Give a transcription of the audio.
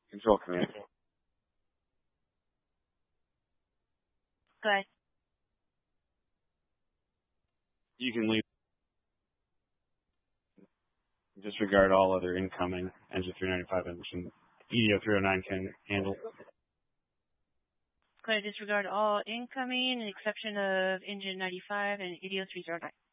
Control command. Go ahead. You can leave. Disregard all other incoming. Engine 395 engine. EDO 309 can handle. Go ahead. Disregard all incoming, an exception of engine 95 and EDO 309.